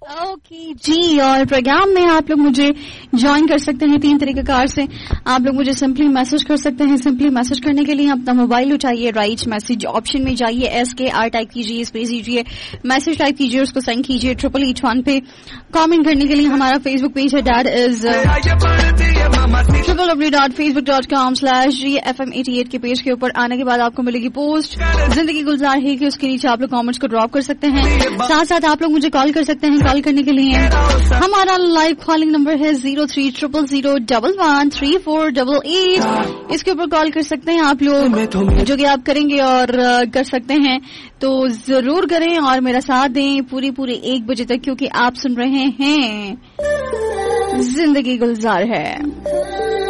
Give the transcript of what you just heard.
Okay जी, और programme में आप लोग मुझे ज्वाइन कर सकते हैं 3 तरीकेकार से। आप लोग मुझे सिंपली मैसेज कर सकते हैं। सिंपली मैसेज करने के लिए अपना मोबाइल उठाइए, राइट मैसेज ऑप्शन में जाइए, SKR टाइप कीजिए, स्पेस दीजिए, मैसेज टाइप कीजिए, उसको सेंड कीजिए 888 पे। कमेंट करने के लिए हमारा फेसबुक पेज है, दैट इज www.facebook.com/GFM88 के पेज के ऊपर आने के बाद आपको मिलेगी पोस्ट जिंदगी गुलजार है कि उसके नीचे आप लोग कमेंट्स को ड्रॉप कर सकते हैं। साथ साथ आप लोग मुझे कॉल कर सकते हैं। कॉल करने के लिए हमारा लाइव कॉलिंग नंबर है 0300013488। इसके ऊपर कॉल कर सकते हैं आप लोग, जो कि आप करेंगे और कर सकते हैं तो जरूर करें और मेरा साथ दें पूरे 1 बजे तक, क्योंकि आप सुन रहे हैं जिंदगी गुलजार है।